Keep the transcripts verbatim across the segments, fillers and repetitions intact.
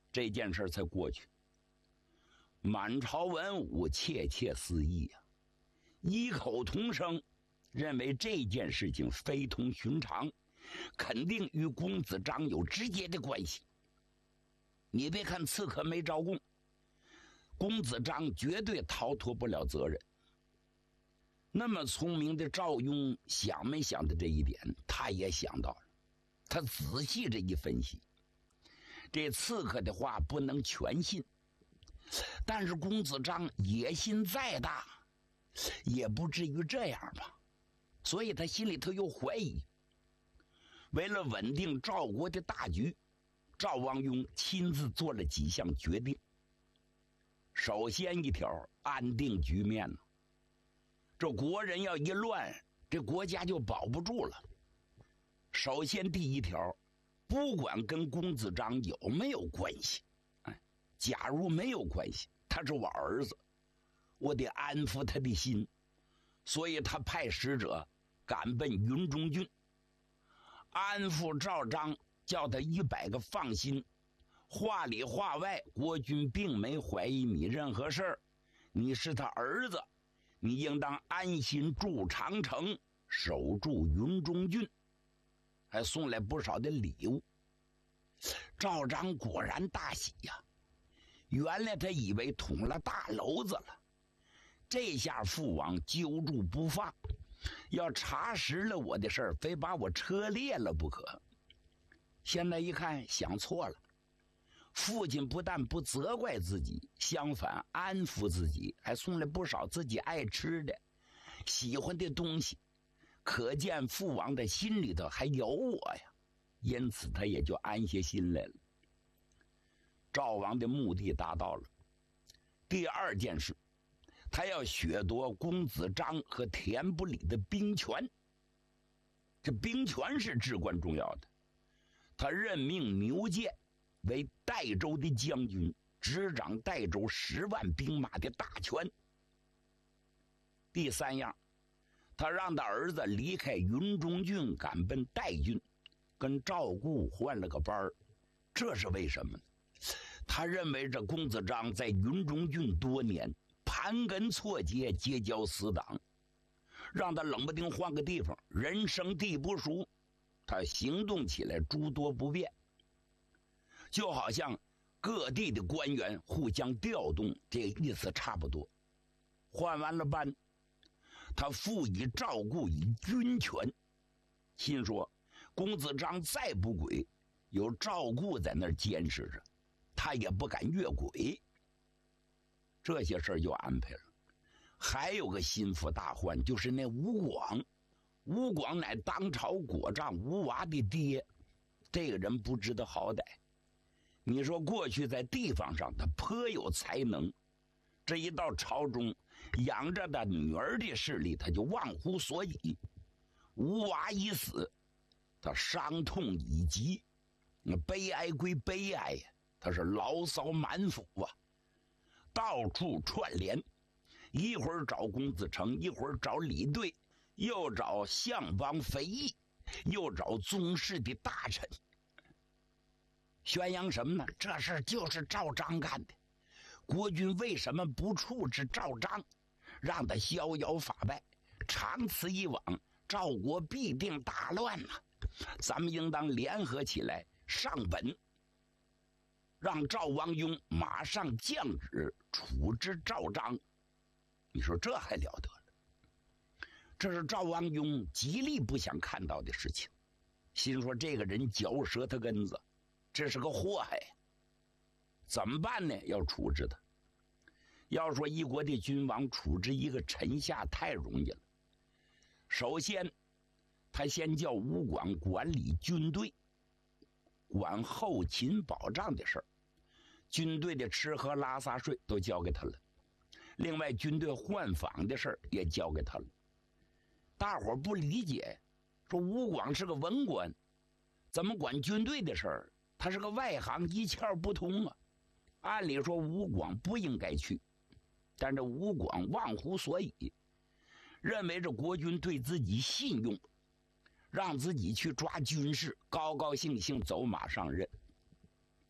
这件事才过去。满朝文武窃窃私议啊，异口同声认为这件事情非同寻常，肯定与公子章有直接的关系。你别看刺客没招供，公子章绝对逃脱不了责任。那么聪明的赵雍想没想到这一点？他也想到了。他仔细这一分析，这刺客的话不能全信，但是公子章野心再大，也不至于这样吧。所以他心里头又怀疑。为了稳定赵国的大局，赵王雍亲自做了几项决定。首先一条，安定局面呢。这国人要一乱，这国家就保不住了。首先第一条，不管跟公子章有没有关系，哎，假如没有关系，他是我儿子，我得安抚他的心，所以他派使者赶奔云中郡，安抚赵章，叫他一百个放心，话里话外，国君并没怀疑你任何事儿，你是他儿子，你应当安心住长城，守住云中郡，还送来不少的礼物。赵章果然大喜呀、啊！原来他以为捅了大娄子了，这下父王揪住不放，要查实了我的事儿，非把我车裂了不可。现在一看，想错了。父亲不但不责怪自己，相反安抚自己，还送了不少自己爱吃的、喜欢的东西，可见父王的心里头还有我呀。因此他也就安下心来了。赵王的目的达到了。第二件事，他要削夺公子章和田不里的兵权。这兵权是至关重要的。他任命牛建为代州的将军，执掌代州十万兵马的大权。第三样，他让他儿子离开云中郡，赶奔代郡，跟赵固换了个班儿。这是为什么呢？他认为这公子章在云中郡多年，盘根错节，结交死党，让他冷不丁换个地方，人生地不熟，他行动起来诸多不便，就好像各地的官员互相调动，这个意思差不多。换完了班，他赋予赵固以军权，心说公子章再不轨，有赵固在那儿监视着，他也不敢越轨。这些事儿就安排了。还有个心腹大患，就是那吴广。吴广乃当朝国丈吴娃的爹，这个人不知道好歹。你说过去在地方上他颇有才能，这一到朝中，养着他女儿的势力，他就忘乎所以。吴娃一死，他伤痛已极，悲哀归悲哀呀，他是牢骚满腹啊，到处串联，一会儿找公子成，一会儿找李队，又找相邦肥义，又找宗室的大臣，宣扬什么呢？这事就是赵章干的，国君为什么不处置赵章，让他逍遥法外？长此以往，赵国必定大乱呐、啊！咱们应当联合起来上本，让赵王雍马上降旨处置赵章。你说这还了得了？这是赵王雍极力不想看到的事情，心说这个人嚼舌头根子，这是个祸害，怎么办呢？要处置他。要说一国的君王处置一个臣下太容易了，首先他先叫吴广管理军队，管后勤保障的事儿，军队的吃喝拉撒睡都交给他了，另外军队换访的事儿也交给他了。大伙儿不理解，说吴广是个文官，怎么管军队的事儿？他是个外行，一窍不通啊。按理说吴广不应该去，但这吴广忘乎所以，认为这国君对自己信用，让自己去抓军事，高高兴兴走马上任。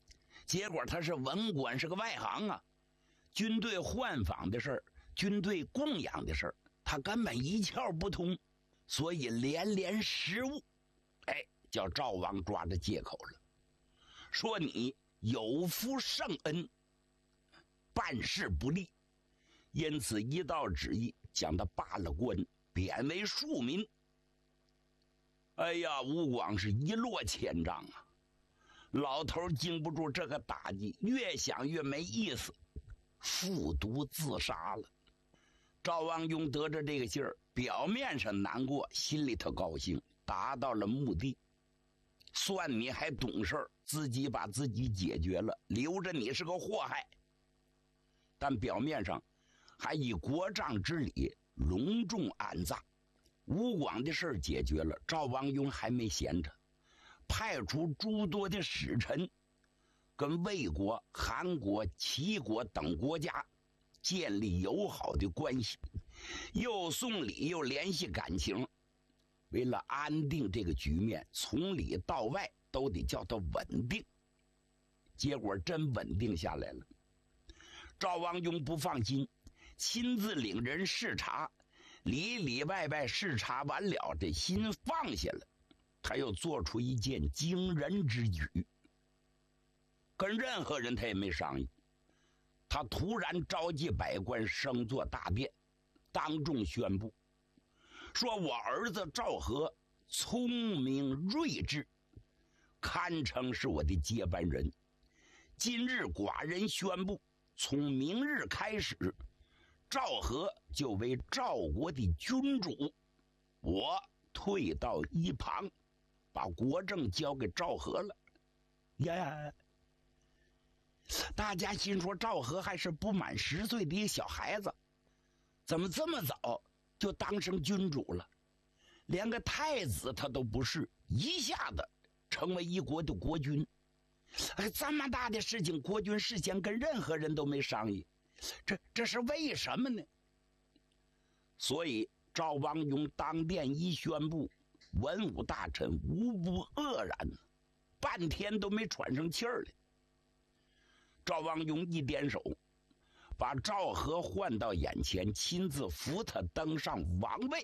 结果他是文官，是个外行啊。军队换防的事儿，军队供养的事儿，他根本一窍不通，所以连连失误。哎，叫赵王抓着借口了，说你有负圣恩，办事不力，因此一道旨意将他罢了官，贬为庶民。哎呀，吴广是一落千丈啊！老头经不住这个打击，越想越没意思，服毒自杀了。赵王雍得着这个信儿，表面上难过，心里头高兴，达到了目的。算你还懂事儿，自己把自己解决了，留着你是个祸害。但表面上还以国葬之礼隆重安葬。吴广的事解决了，赵王雍还没闲着，派出诸多的使臣，跟魏国、韩国、齐国等国家建立友好的关系，又送礼又联系感情。为了安定这个局面，从里到外都得叫它稳定。结果真稳定下来了。赵王雍不放心，亲自领人视察，里里外外视察完了，这心放下了，他又做出一件惊人之举，跟任何人他也没商议。他突然召集百官，升座大殿，当众宣布说，我儿子赵和聪明睿智，堪称是我的接班人。今日寡人宣布，从明日开始，赵和就为赵国的君主，我退到一旁，把国政交给赵和了。呀，大家心说赵和还是不满十岁的一个小孩子，怎么这么早就当上君主了？连个太子他都不是，一下子成为一国的国君。哎，这么大的事情，国君事先跟任何人都没商议，这这是为什么呢？所以赵王雍当殿一宣布，文武大臣无不愕然，半天都没喘上气儿来。赵王雍一点手，把赵和唤到眼前，亲自扶他登上王位。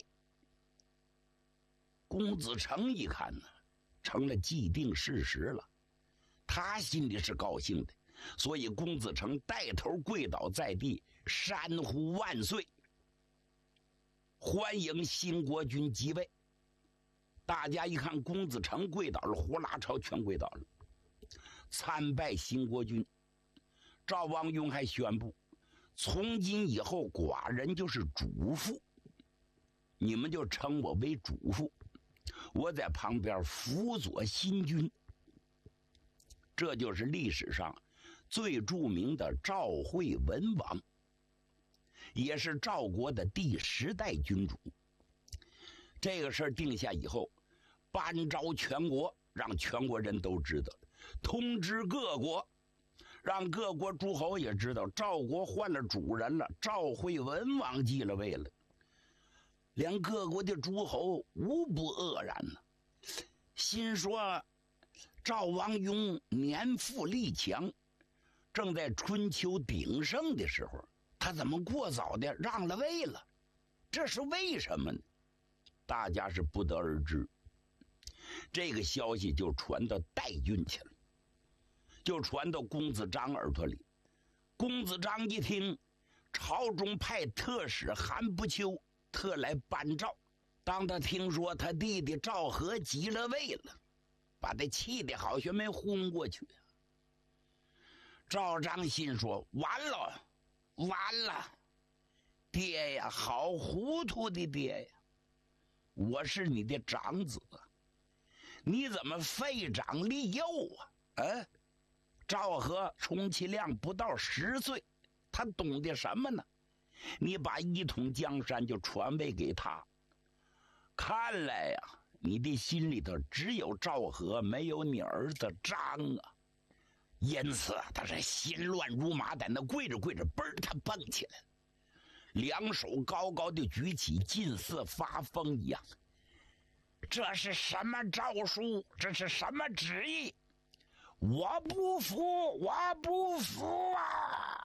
公子成一看呢，成了既定事实了。他心里是高兴的，所以公子成带头跪倒在地，山呼万岁，欢迎新国君即位。大家一看公子成跪倒了，呼啦朝全跪倒了，参拜新国君。赵王雍还宣布，从今以后寡人就是主父，你们就称我为主父，我在旁边辅佐新君。这就是历史上最著名的赵惠文王，也是赵国的第十代君主。这个事儿定下以后，颁昭全国，让全国人都知道，通知各国，让各国诸侯也知道赵国换了主人了，赵惠文王继了位了。连各国的诸侯无不愕然呢，心说赵王雍年富力强，正在春秋鼎盛的时候，他怎么过早的让了位了？这是为什么呢？大家是不得而知。这个消息就传到代郡去了，就传到公子章耳朵里。公子章一听，朝中派特使韩不丘特来颁诏。当他听说他弟弟赵和即了位了，把他气得好像没昏过去。赵章心说：完了，完了，爹呀，好糊涂的爹呀！我是你的长子，你怎么废长立幼啊？啊！赵和充其量不到十岁，他懂得什么呢？你把一统江山就传位给他，看来呀、啊，你的心里头只有赵和，没有你儿子张啊。因此他是心乱如麻，在那跪着跪着，嘣儿他蹦起来了，两手高高的举起，近似发疯一样。这是什么诏书？这是什么旨意？ 我不服，我不服啊！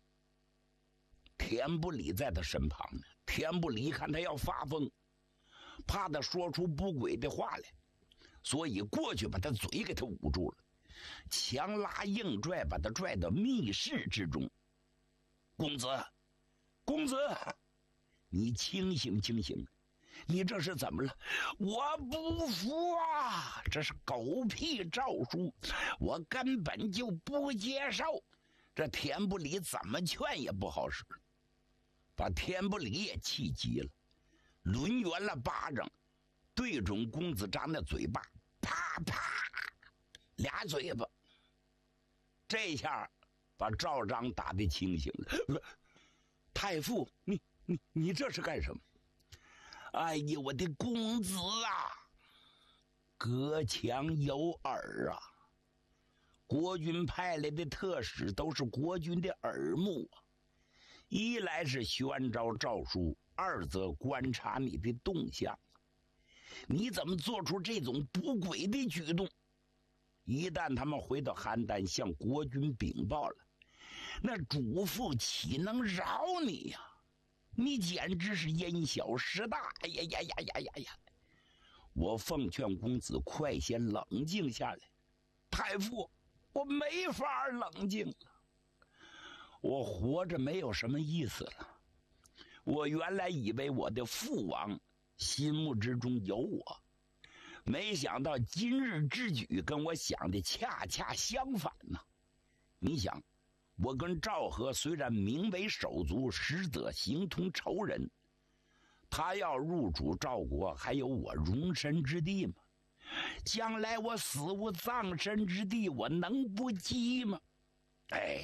田不礼在他身旁呢，田不礼看他要发疯，怕他说出不轨的话来，所以过去把他嘴给他捂住了，强拉硬拽，把他拽到密室之中。公子，公子，你清醒清醒，你这是怎么了？我不服啊！这是狗屁诏书，我根本就不接受。这田不礼怎么劝也不好使，把田不礼也气急了，抡圆了巴掌，对准公子章的嘴巴，啪啪俩嘴巴。这下把赵章打得清醒了。太傅，你你你这是干什么？哎呀，我的公子啊，隔墙有耳啊！国军派来的特使都是国军的耳目啊，一来是宣召诏书，二则观察你的动向。你怎么做出这种不轨的举动？一旦他们回到邯郸向国军禀报了，那主父岂能饶你呀、啊？你简直是因小失大！哎呀呀呀呀呀呀！我奉劝公子快些冷静下来。太傅，我没法冷静了。我活着没有什么意思了。我原来以为我的父王心目之中有我，没想到今日之举跟我想的恰恰相反呢。你想，我跟赵和虽然名为手足，实则形同仇人。他要入主赵国，还有我容身之地吗？将来我死无葬身之地，我能不急吗？哎，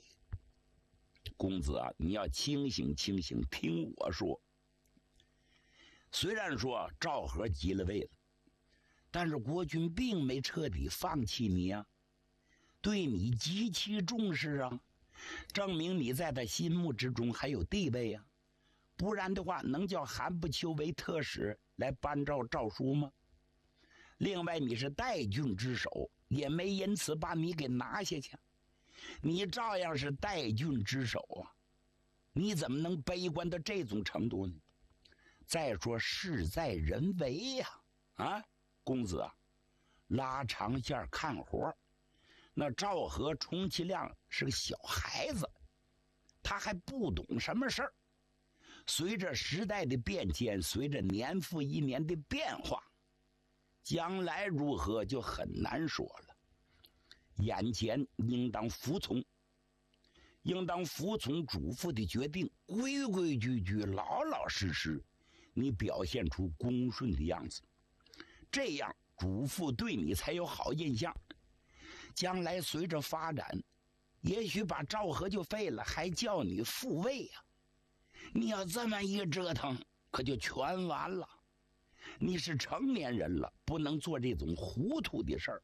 公子啊，你要清醒清醒，听我说。虽然说赵和即了位了，但是国军并没彻底放弃你啊，对你极其重视啊，证明你在他心目之中还有地位啊。不然的话，能叫韩不丘为特使来颁诏诏书吗？另外，你是代郡之首，也没因此把你给拿下去，你照样是代郡之首啊，你怎么能悲观到这种程度呢？再说事在人为呀、啊，啊，公子啊，拉长线看活，那赵和充其量是个小孩子，他还不懂什么事儿。随着时代的变迁，随着年复一年的变化，将来如何就很难说了。眼前应当服从，应当服从主父的决定，规规矩矩、老老实实，你表现出恭顺的样子，这样主父对你才有好印象。将来随着发展，也许把赵和就废了，还叫你复位呀、啊。你要这么一折腾，可就全完了。你是成年人了，不能做这种糊涂的事儿。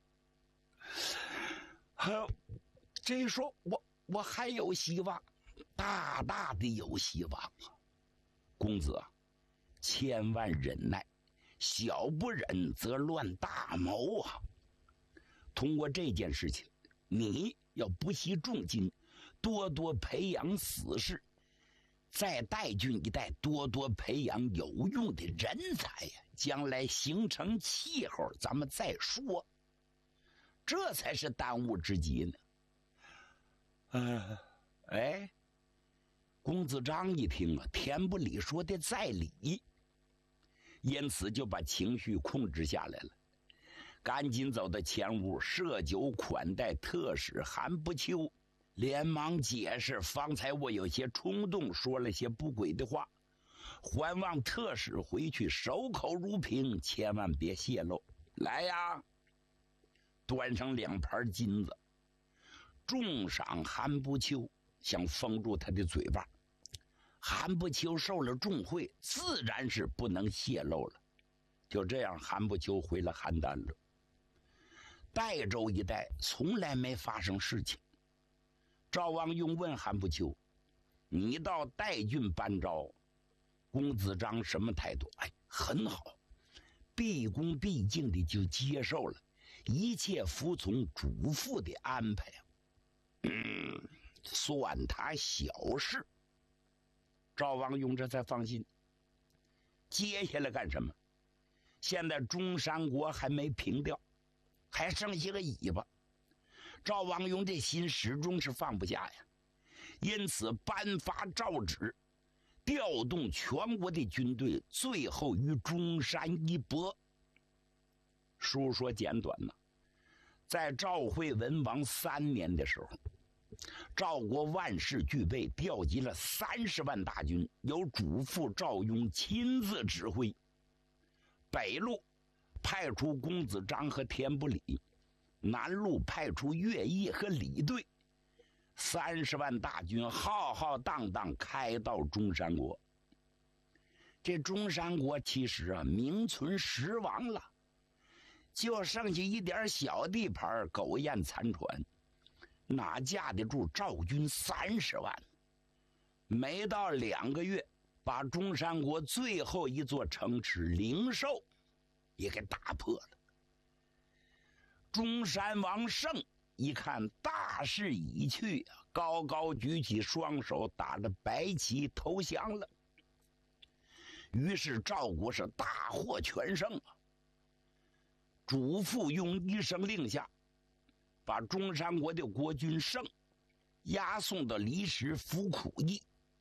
呃，这一说，我我还有希望，大大的有希望啊！公子啊，千万忍耐，小不忍则乱大谋啊！通过这件事情，你要不惜重金，多多培养死士。在代郡一带多多培养有用的人才呀，将来形成气候，咱们再说。这才是当务之急呢。呃，哎，公子章一听啊，田不礼说的在理，因此就把情绪控制下来了，赶紧走到前屋设酒款待特使韩不丘。连忙解释，方才我有些冲动，说了些不轨的话，还望特使回去守口如瓶，千万别泄露。来呀，端上两盘金子，重赏韩不丘，想封住他的嘴巴。韩不丘受了重贿，自然是不能泄露了。就这样，韩不丘回了邯郸了。代州一带从来没发生事情。赵王用问韩不丘：“你到代郡颁诏，公子章什么态度？”哎，很好，毕恭毕敬的就接受了， 一切服从主父的安排，嗯，算他小事。赵王雍这才放心。接下来干什么？现在中山国还没平掉，还剩下个尾巴。赵王雍这心始终是放不下呀，因此颁发诏旨，调动全国的军队，最后于中山一搏。书说简短呢，在赵惠文王三年的时候，赵国万事俱备，调集了三十万大军，由主父赵雍亲自指挥。北路派出公子章和田不礼，南路派出乐毅和李队，三十万大军浩浩荡荡开到中山国。这中山国其实啊名存实亡了，就剩下一点小地盘，苟延残喘，哪架得住赵军三十万？没到两个月，把中山国最后一座城池灵寿也给打破了。中山王胜一看大势已去啊，高高举起双手，打着白旗投降了。于是赵国是大获全胜啊！主父用一声令下，把中山国的国君胜押送到离石服苦役。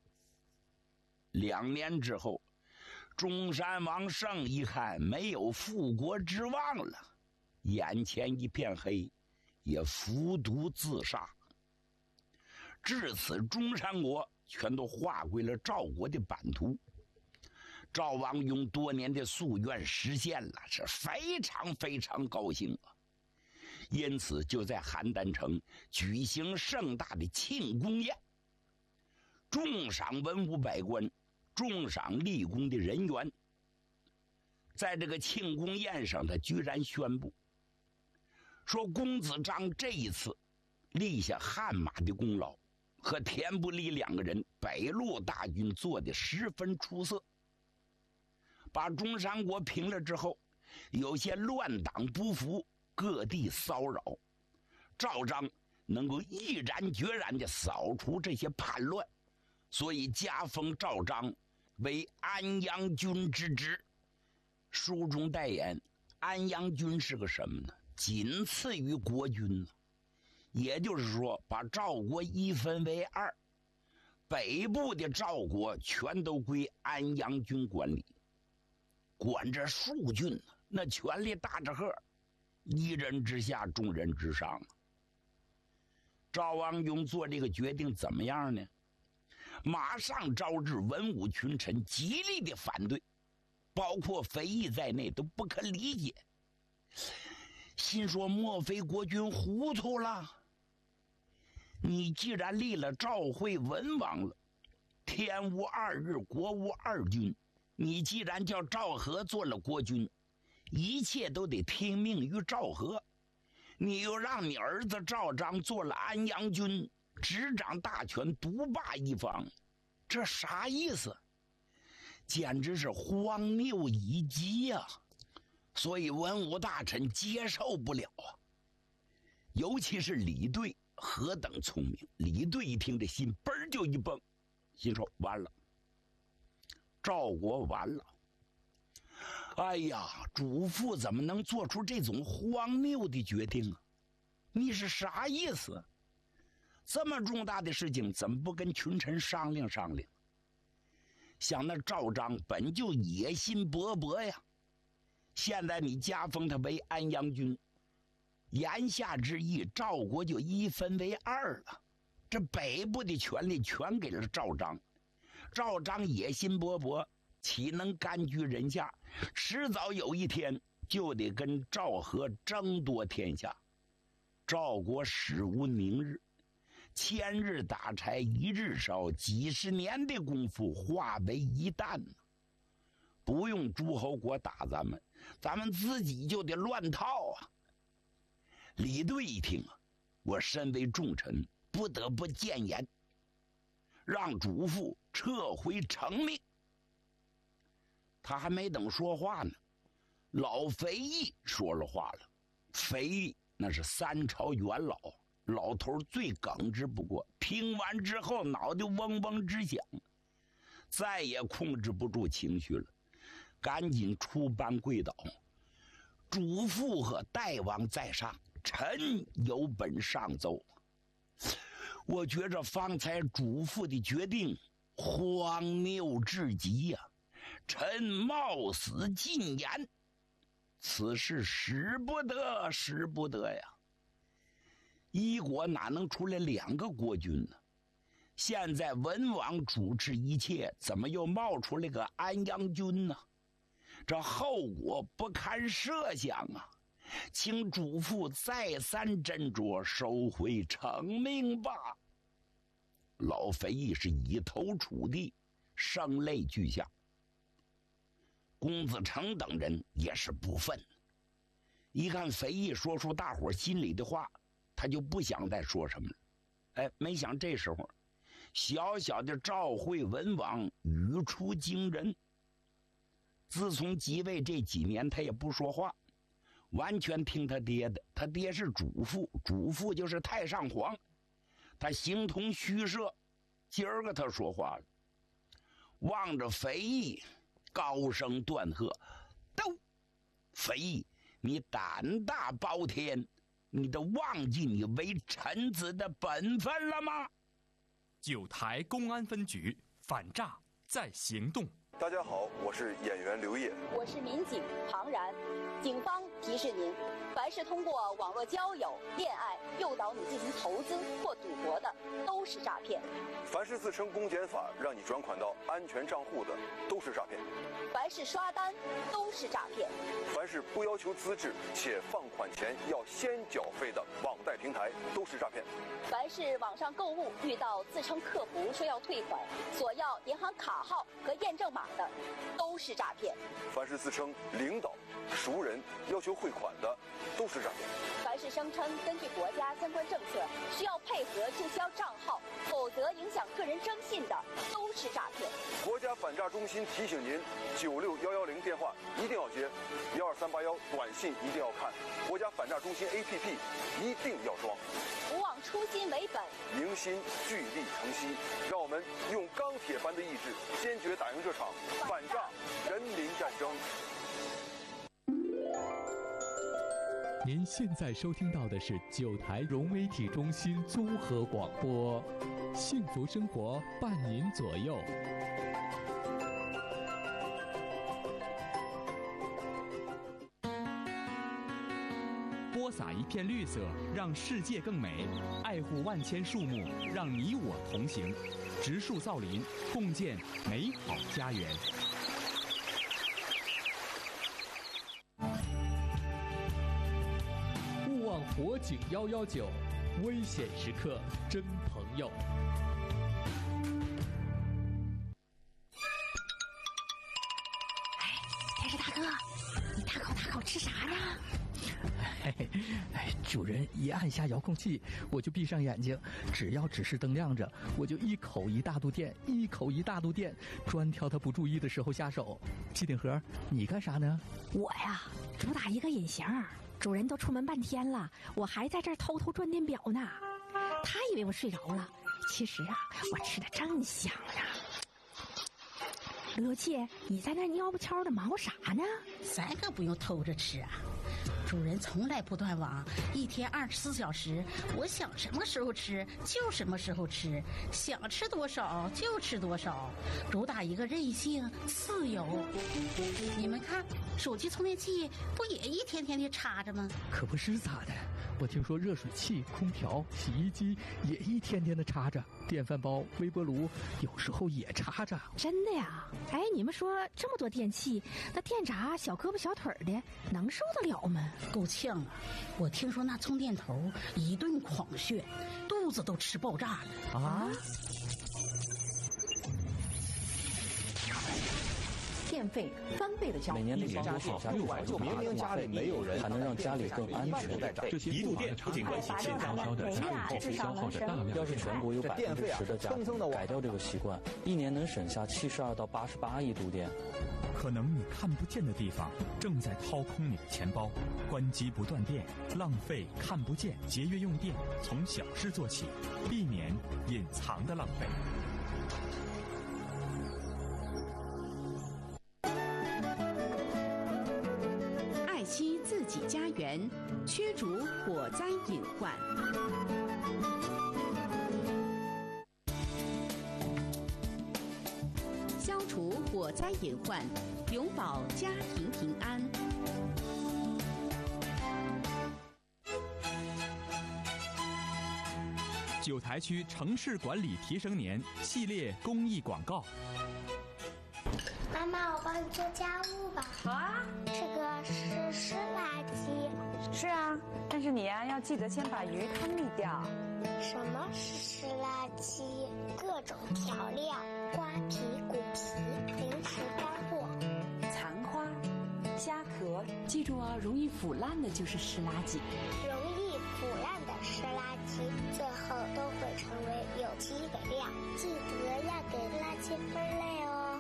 两年之后，中山王胜一看没有复国之望了，眼前一片黑，也服毒自杀。至此，中山国全都划归了赵国的版图。赵王雍多年的夙愿实现了，是非常非常高兴啊！因此，就在邯郸城举行盛大的庆功宴，重赏文武百官，重赏立功的人员。在这个庆功宴上，他居然宣布说，公子章这一次立下汗马的功劳，和田不礼两个人北路大军做得十分出色。把中山国平了之后，有些乱党不服，各地骚扰，赵章能够毅然决然地扫除这些叛乱，所以加封赵章为安阳君之职。书中代言，安阳君是个什么呢？仅次于国君，也就是说，把赵国一分为二，北部的赵国全都归安阳君管理。管着数郡，那权力大着赫，一人之下，众人之上。赵王雍做这个决定怎么样呢？马上招致文武群臣极力的反对，包括肥义在内都不可理解，心说莫非国君糊涂了？你既然立了赵惠文王了，天无二日，国无二君，你既然叫赵和做了国君，一切都得听命于赵和，你又让你儿子赵章做了安阳君，执掌大权，独霸一方，这啥意思？简直是荒谬已极呀！所以文武大臣接受不了啊。尤其是李队何等聪明，李队一听这心嘣就一蹦，心说完了，赵国完了。哎呀，主父怎么能做出这种荒谬的决定啊？你是啥意思？这么重大的事情怎么不跟群臣商量商量？想那赵章本就野心勃勃呀，现在你加封他为安阳君，言下之意，赵国就一分为二了。这北部的权力全给了赵章，赵章野心勃勃，岂能甘居人下？迟早有一天就得跟赵和争夺天下。赵国史无宁日，千日打柴一日烧，几十年的功夫化为一旦，不用诸侯国打咱们，咱们自己就得乱套啊！李队一听啊，我身为重臣，不得不谏言，让主父撤回成命。他还没等说话呢，老肥义说了话了：“ 肥义那是三朝元老，老头最耿直不过，听完之后脑袋嗡嗡直响，再也控制不住情绪了，赶紧出班跪倒，主父和大王在上，臣有本上奏。我觉着方才主父的决定荒谬至极呀、啊，臣冒死进言，此事使不得，使不得呀！一国哪能出来两个国君呢？现在文王主持一切，怎么又冒出来个安阳君呢？这后果不堪设想啊！请主父再三斟酌，收回成命吧。老肥义是以头触地，声泪俱下。龚自成等人也是不忿，一看肥义说出大伙心里的话，他就不想再说什么了。哎，没想这时候，小小的赵惠文王语出惊人。自从即位这几年，他也不说话，完全听他爹的。他爹是主父，主父就是太上皇，他形同虚设。今儿个他说话了，望着肥义，高声断喝：“都，肥义，你胆大包天，你都忘记你为臣子的本分了吗？” 九台公安分局反诈在行动。 大家好，我是演员刘烨， 我是民警庞然。警方提示您，凡是通过网络交友、恋爱诱导你进行投资或赌博的，都是诈骗； 凡是自称公检法让你转款到安全账户的，都是诈骗； 凡是刷单，都是诈骗； 凡是不要求资质且放款前要先缴费的网贷平台，都是诈骗； 凡是网上购物遇到自称客服说要退款，索要银行卡号和验证码的，都是诈骗； 凡是自称领导、熟人要求汇款的，都是诈骗； 凡是声称根据国家相关政策需要配合注销账号，否则影响个人征信的，都是诈骗。 国家反诈中心提醒您：九六幺幺零电话一定要接，幺二三八幺短信一定要看，国家反诈中心 A P P 一定要装。 不忘初心为本， 迎新聚力成西，让我们用钢铁般的意志，坚决打赢这场反诈人民战争。 您现在收听到的是九台融媒体中心综合广播，幸福生活伴您左右。 播撒一片绿色，让世界更美；爱护万千树木，让你我同行。植树造林，共建美好家园。 勿忘火警幺幺九，危险时刻真朋友。 哎，电视大哥，你大口大口吃啥呢？ 哎哎，主人一按下遥控器，我就闭上眼睛，只要指示灯亮着，我就一口一大肚电，一口一大肚电，专挑他不注意的时候下手。机顶盒，你干啥呢？ 我呀，主打一个隐形，主人都出门半天了，我还在这儿偷偷转电表呢。他以为我睡着了，其实啊，我吃的正香呢。罗切，你在那蔫不悄的忙啥呢？ 咱可不用偷着吃啊。主人从来不断网，一天二十四小时，我想什么时候吃就什么时候吃，想吃多少就吃多少，主打一个任性自由。你们看，手机充电器不也一天天的插着吗？ 可不是咋的，我听说热水器、空调、洗衣机也一天天的插着，电饭煲、微波炉有时候也插着。 真的呀？哎，你们说这么多电器，那电闸小胳膊小腿的能受得了吗？ 够呛啊！我听说那充电头一顿狂炫，肚子都吃爆炸了啊！ 电费翻倍的交。 每年的家庭六百就明明家里没有人，还能让家里更安全。 这些一度电不仅关系现烧烧的家用电费消耗着大量。 要是全国有百分之十的家庭改掉这个习惯，一年能省下七十二到八十八亿度电。 可能你看不见的地方正在掏空你的钱包，关机不断电，浪费看不见，节约用电，从小事做起，避免隐藏的浪费。 爱惜自己家园，驱逐火灾隐患。消除火灾隐患，永保家庭平安。 九台区城市管理提升年系列公益广告。 妈妈，我帮你做家务吧。 好啊。 这个是湿垃圾。 是啊，但是你呀、啊、要记得先把鱼汤沥掉。 什么是湿垃圾？各种调料、瓜皮、骨皮、零食干货、 残花、虾壳，记住啊，容易腐烂的就是湿垃圾。 容易腐烂的湿垃圾，最后都会成为有机肥料。记得要给垃圾分类哦。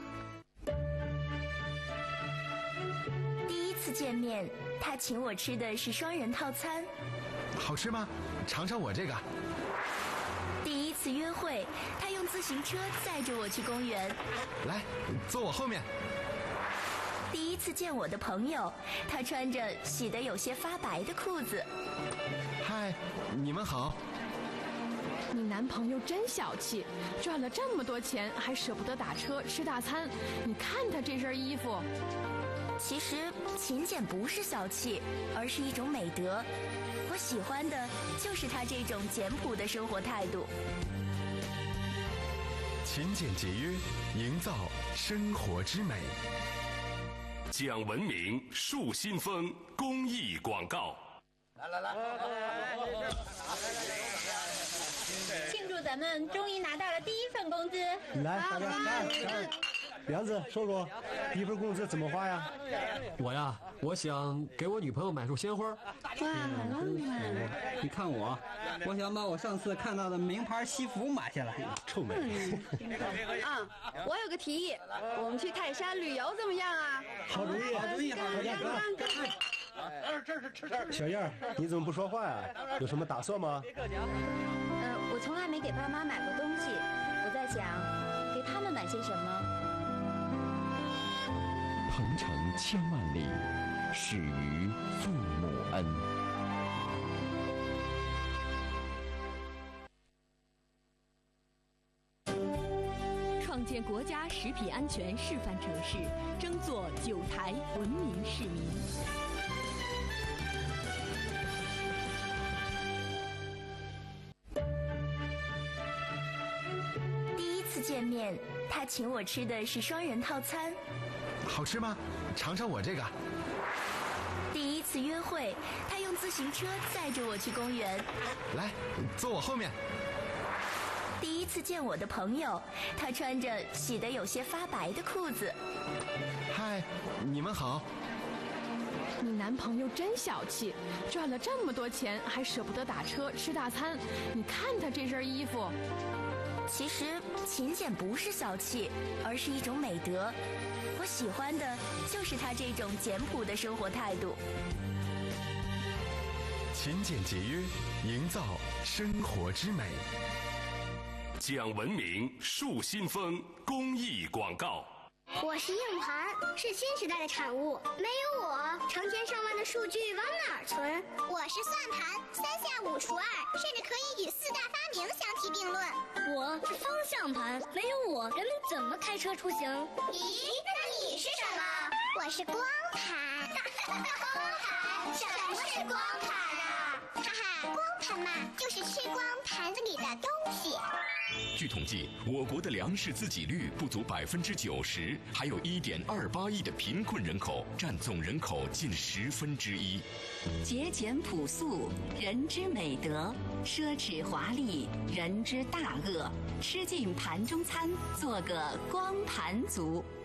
第一次见面，他请我吃的是双人套餐。 好吃吗？尝尝我这个。 第一次约会，他用自行车载着我去公园。 来，坐我后面。 第一次见我的朋友，他穿着洗得有些发白的裤子。 嗨，你们好。 你男朋友真小气，赚了这么多钱还舍不得打车吃大餐。你看他这身衣服。 其实勤俭不是小气，而是一种美德。我喜欢的就是他这种简朴的生活态度。 勤俭节约，营造生活之美。 讲文明树新风公益广告。 来来来， 庆祝咱们终于拿到了第一份工资！ 来，大家来来，梁子说说，第一份工资怎么花呀？ 我呀，我想给我女朋友买束鲜花。哇， 你看我，我想把我上次看到的名牌西服买下来。 臭美。 啊，我有个提议，我们去泰山旅游怎么样啊？ 好主意， 好主意，好主意。 小燕，你怎么不说话呀？有什么打算吗？ 呃，我从来没给爸妈买过东西，我在想，给他们买些什么。 鹏程千万里，始于父母恩。 创建国家食品安全示范城市，争做九台文明市民。 第一次见面，他请我吃的是双人套餐。 好吃吗？尝尝我这个。 第一次约会，他用自行车载着我去公园。 来，坐我后面。 第一次见我的朋友，他穿着洗得有些发白的裤子。 嗨，你们好。 你男朋友真小气，赚了这么多钱还舍不得打车吃大餐。你看他这身衣服。 其实勤俭不是小气，而是一种美德。我喜欢的就是他这种简朴的生活态度。 勤俭节约，营造生活之美。 讲文明树新风公益广告。 我是硬盘，是新时代的产物。没有我，成千上万的数据往哪儿存？我是算盘，三下五除二，甚至可以与四大发明相提并论。 我是方向盘，没有我，人们怎么开车出行？ 咦，那你是什么？我是光盘。光盘？什么是光盘啊？哈哈，光盘嘛，就是吃光盘子里的东西。 据统计，我国的粮食自给率不足百分之九十，还有一点二八亿的贫困人口，占总人口近十分之一。 节俭朴素，人之美德；奢侈华丽，人之大恶。吃尽盘中餐，做个光盘族。